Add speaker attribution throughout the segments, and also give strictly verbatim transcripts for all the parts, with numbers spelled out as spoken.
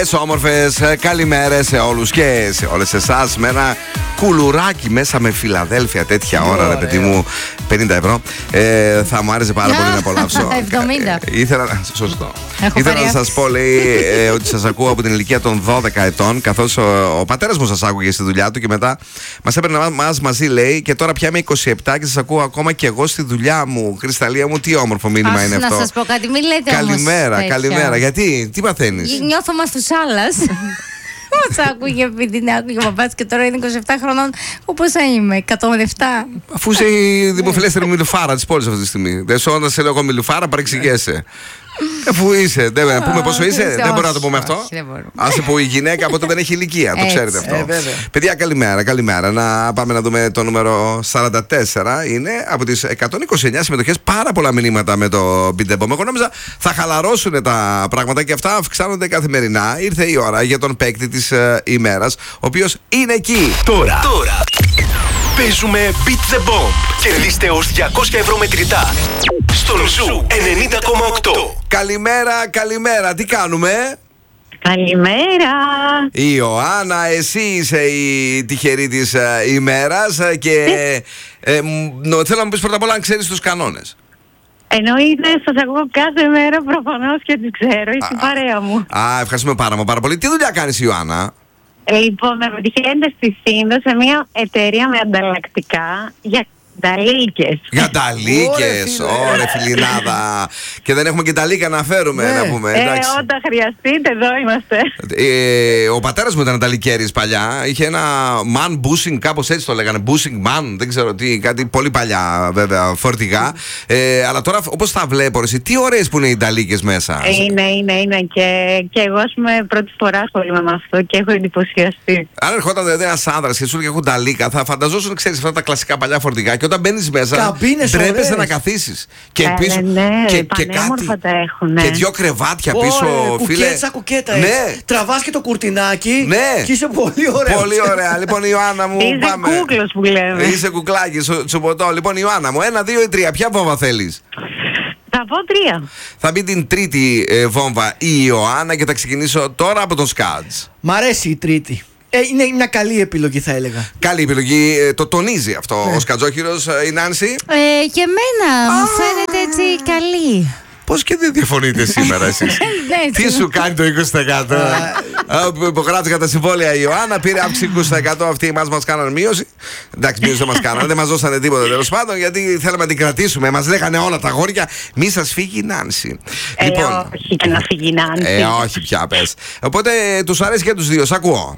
Speaker 1: Όμορφες, καλημέρες σε όλους και σε όλες εσάς. Με ένα κουλουράκι μέσα με Φιλαδέλφια, τέτοια ώρα, ρε παιδί μου. πενήντα ευρώ. Ε, θα μου άρεσε πάρα πολύ να απολαύσω.
Speaker 2: εβδομήντα.
Speaker 1: Ε, ήθελα να. Σωστό.
Speaker 2: Έχω
Speaker 1: Ήθελα
Speaker 2: πάρει
Speaker 1: να σας πω, λέει, ε, ότι σας ακούω από την ηλικία των δώδεκα ετών, καθώς ο, ο πατέρας μου σας άκουγε στη δουλειά του και μετά μας έπαιρνε μας μαζί, λέει, και τώρα πια είμαι είκοσι επτά και σας ακούω ακόμα και εγώ στη δουλειά μου. Κρυσταλλία μου, τι όμορφο μήνυμα
Speaker 2: Ας,
Speaker 1: είναι
Speaker 2: να
Speaker 1: αυτό.
Speaker 2: σας πω κάτι, μην λέτε όμως
Speaker 1: Καλημέρα,
Speaker 2: τέτοια.
Speaker 1: καλημέρα. Γιατί, τι παθαίνεις?
Speaker 2: Νιώθω μας τους άλλας. Μας άκουγε επειδή την άκουγε ο παπάς και τώρα είναι είκοσι επτά χρονών. Όπως θα είμαι, εκατόν επτά.
Speaker 1: Αφού είσαι η δημοφιλέστερη μιλουφάρα της πόλης αυτή τη στιγμή. Δεν σου όταν σε λέω εγώ μιλουφάρα, παρεξηγέσαι. Αφού είσαι, δεν να πούμε πόσο είσαι, δεν μπορούμε να το πούμε αυτό. Άσε που η γυναίκα από τότε δεν έχει ηλικία, το ξέρετε αυτό. Παιδιά, καλημέρα, καλημέρα. Να πάμε να δούμε το νούμερο σαράντα τέσσερα. Είναι από τις εκατόν είκοσι εννιά συμμετοχές, πάρα πολλά μηνύματα με το Beat the Bomb. Εγώ νόμιζα θα χαλαρώσουν τα πράγματα και αυτά αυξάνονται καθημερινά. Ήρθε η ώρα για τον παίκτη της ε, ημέρας, ο οποίος είναι εκεί.
Speaker 3: Τώρα, τώρα. Παίζουμε Beat the Bomb. Κερδίστε ως διακόσια ευρώ μετρητά στον Ζου ενενήντα κόμμα οκτώ.
Speaker 1: Καλημέρα, καλημέρα. Τι κάνουμε?
Speaker 4: Καλημέρα.
Speaker 1: Η Ιωάννα, εσύ είσαι η τυχερή της ε, ημέρας ε, και ε, ε, νο, θέλω να μου πεις πρώτα απ' όλα αν ξέρεις τους κανόνες.
Speaker 4: Εννοείται, σας ακούω κάθε μέρα προφανώς και τις ξέρω. Είσαι η παρέα μου.
Speaker 1: Α, ευχαριστούμε πάρα, πάρα πολύ. Τι δουλειά κάνεις, Ιωάννα?
Speaker 4: Λοιπόν, με πετυχαίνετε στη Σύνδο σε μια εταιρεία με ανταλλακτικά για νταλίκες.
Speaker 1: Για νταλίκες, ωραία φιλινάδα. Και δεν έχουμε και νταλίκα να φέρουμε,
Speaker 4: Ναι.
Speaker 1: να πούμε.
Speaker 4: Ε,
Speaker 1: εντάξει.
Speaker 4: όταν χρειαστείτε, εδώ είμαστε.
Speaker 1: Ε, ο πατέρας μου ήταν νταλικέρης παλιά. Είχε ένα man bushing, κάπως έτσι το λέγανε. Bushing man, δεν ξέρω τι, κάτι πολύ παλιά βέβαια, φορτηγά. Ε, αλλά τώρα όπως τα βλέπω, εσύ, τι ωραίες που είναι οι νταλίκες μέσα.
Speaker 4: Είναι, είναι, είναι. Και, και εγώ, ας πούμε, πρώτη φορά ασχολούμαι με αυτό και έχω εντυπωσιαστεί.
Speaker 1: Αν ερχόταν δηλαδή ένας άνδρας και σου έλεγε έχουν νταλίκα, θα φανταζόσουν, ξέρεις, αυτά τα κλασικά παλιά φορτηγά. Και όταν μπαίνεις μέσα,
Speaker 5: Καμπίνες
Speaker 1: ντρέπεσαι
Speaker 5: ωραίες.
Speaker 1: να καθίσεις. Και
Speaker 4: Ε,
Speaker 1: πίσω.
Speaker 4: ναι,
Speaker 1: και,
Speaker 4: και,
Speaker 1: και κάτι.
Speaker 4: τα έχουνε.
Speaker 1: Και δυο κρεβάτια πίσω,
Speaker 5: Ωραία,
Speaker 1: φίλε.
Speaker 5: κουκέτσα, κουκέτα.
Speaker 1: Ναι.
Speaker 5: Έτσι. Τραβάς και το κουρτινάκι.
Speaker 1: Ναι.
Speaker 5: Και είσαι πολύ ωραίο.
Speaker 1: Πολύ ωραία. Λοιπόν, Ιωάννα μου,
Speaker 4: Είσαι
Speaker 1: πάμε.
Speaker 4: κούκλος που λέμε.
Speaker 1: Είσαι κουκλάκι, σου- τσουποτό. Λοιπόν, Ιωάννα μου, ένα, δύο ή τρία. Ποια βόμβα θέλεις?
Speaker 4: Θα πω τρία.
Speaker 1: Θα μπει την τρίτη ε, βόμβα η Ιωάννα και θα ξεκινήσω τώρα από τον Σκάτζ.
Speaker 5: Μ' αρέσει η τρίτη. Ε, είναι μια καλή επιλογή, θα έλεγα.
Speaker 1: Καλή επιλογή, ε, το τονίζει αυτό ο Σκατζόχυρος, ε, η Νάνση.
Speaker 2: Ε, και εμένα μου φαίνεται έτσι καλή.
Speaker 1: Πώς και δεν διαφωνείτε σήμερα εσείς?
Speaker 2: Ναι,
Speaker 1: Τι σου κάνει το είκοσι τοις εκατό? Υπογράφτηκα τα συμβόλαια η Ιωάννα, πήρε αύξηση είκοσι τοις εκατό. Αυτοί εμάς μας κάνανε μείωση. Εντάξει, μείωση δεν μας κάνανε, δεν μας δώσανε τίποτα τέλος πάντων, γιατί θέλαμε να την κρατήσουμε. Μας λέγανε όλα τα αγόρια, μη σας φύγει η Νάνση.
Speaker 4: Ε, όχι, και να φύγει η Νάνση.
Speaker 1: Ε, όχι πια, πες. Οπότε τους αρέσει και τους δύο, σ' ακούω.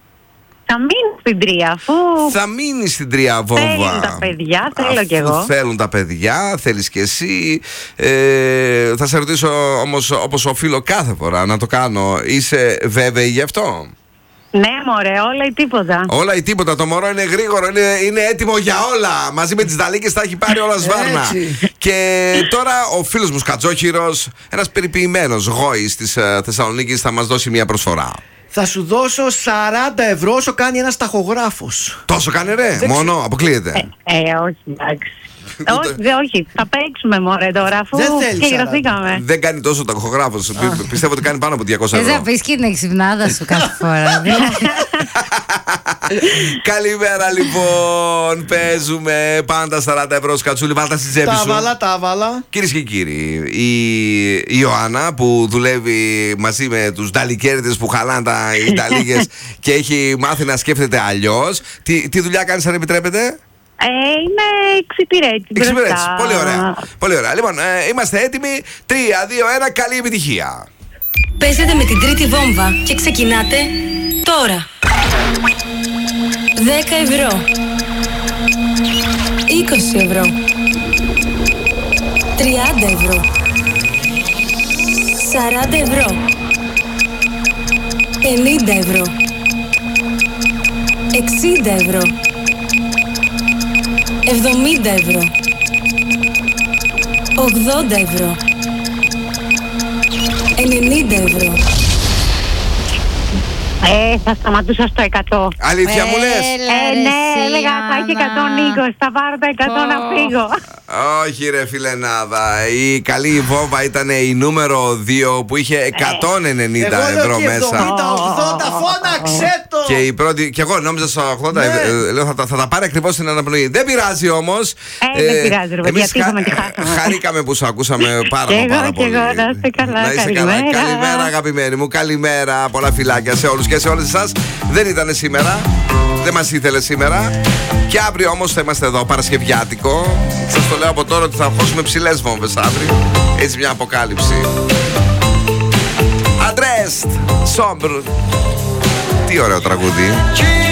Speaker 4: Θα μείνω στην τρία, αφού
Speaker 1: Θα μείνει στην τρία βόμβα.
Speaker 4: θέλουν τα παιδιά, θέλω
Speaker 1: Αφού
Speaker 4: κι εγώ.
Speaker 1: θέλουν τα παιδιά, θέλεις κι εσύ. Ε, θα σε ρωτήσω όμως, όπως οφείλω κάθε φορά να το κάνω, είσαι βέβαιη γι' αυτό?
Speaker 4: Ναι, μωρέ, όλα ή τίποτα.
Speaker 1: Όλα ή τίποτα. Το μωρό είναι γρήγορο, είναι, είναι έτοιμο για όλα. Μαζί με τις δαλίκες τα έχει πάρει όλα σβάρνα.
Speaker 5: Έτσι.
Speaker 1: Και τώρα ο φίλος μου Σκατζόχυρος, ένας περιποιημένος γόης της ε, Θεσσαλονίκης, θα μας δώσει μια προσφορά.
Speaker 5: Θα σου δώσω σαράντα ευρώ όσο κάνει ένας ταχογράφος.
Speaker 1: Τόσο κάνει ρε, μόνο, αποκλείεται.
Speaker 4: Ε, όχι, εντάξει. όχι, δε, όχι, θα παίξουμε μωρέ τώρα, αφού
Speaker 5: Δεν θέλεις,
Speaker 4: κληρωθήκαμε.
Speaker 1: Δεν κάνει τόσο ταχογράφος. Πι- Πιστεύω ότι κάνει πάνω από διακόσια
Speaker 2: Θες να
Speaker 1: ευρώ.
Speaker 2: πεις και την εξυπνάδα σου κάθε φορά.
Speaker 1: Καλημέρα λοιπόν. Παίζουμε πάντα σαράντα ευρώ σκατσούλη. Βάλτα στη τσέπη
Speaker 5: Τα
Speaker 1: σου.
Speaker 5: βάλα, τα βάλα.
Speaker 1: Κυρίες και κύριοι, η η Ιωάννα που δουλεύει μαζί με τους νταλικέριδες που χαλάνε τα οι νταλίκες και έχει μάθει να σκέφτεται αλλιώς. Τι, τι δουλειά κάνεις αν επιτρέπετε?
Speaker 4: Ε, είμαι εξυπηρέτη.
Speaker 1: Εξυπηρέτηση. Πολύ ωραία. Πολύ ωραία. Λοιπόν, ε, είμαστε έτοιμοι. τρία, δύο, ένα. Καλή επιτυχία.
Speaker 6: Παίζετε με την τρίτη βόμβα και ξεκινάτε τώρα. δέκα ευρώ. είκοσι ευρώ. τριάντα ευρώ. σαράντα ευρώ. πενήντα ευρώ. εξήντα ευρώ. εβδομήντα ευρώ. ογδόντα ευρώ. ενενήντα ευρώ.
Speaker 4: Ε, θα σταματούσα στο εκατό.
Speaker 1: Αλήθεια μου λες?
Speaker 4: Ε, ναι, έλεγα θα έχει εκατόν είκοσι, θα πάρω τα εκατό να φύγω.
Speaker 1: Όχι ρε φιλενάδα, η καλή Βόμβα ήταν η νούμερο δύο που είχε εκατόν ενενήντα ευρώ μέσα.
Speaker 5: εβδομήντα, ογδόντα, φώναξε το!
Speaker 1: Και η πρώτη, και εγώ νόμιζα στα ογδόντα,
Speaker 5: Ναι.
Speaker 1: ε, λέω θα, τα- θα τα πάρει ακριβώς στην αναπνοή. Δεν πειράζει όμως.
Speaker 4: Ε, δεν πειράζει, ρε παιδιά,
Speaker 1: εμείς
Speaker 4: τι είχαμε, τι χάσαμε.
Speaker 1: χαρήκαμε που σου ακούσαμε πάρα,
Speaker 4: Κι εγώ,
Speaker 1: πάρα
Speaker 4: κι
Speaker 1: πολύ.
Speaker 4: εγώ, να είστε καλά,
Speaker 1: Να είστε καλά.
Speaker 4: καλημέρα.
Speaker 1: Καλημέρα αγαπημένοι μου, καλημέρα. Πολλά φιλάκια σε όλους και σε όλες εσάς. Δεν ήταν σήμερα, δεν μας ήθελε σήμερα. Και αύριο όμως θα είμαστε εδώ Παρασκευιάτικο. Σας το λέω από τώρα ότι θα χώσουμε ψηλές βόμβες αύριο. Έτσι μια αποκάλυψη. Undressed, Sombre. Τι ωραίο τραγούδι.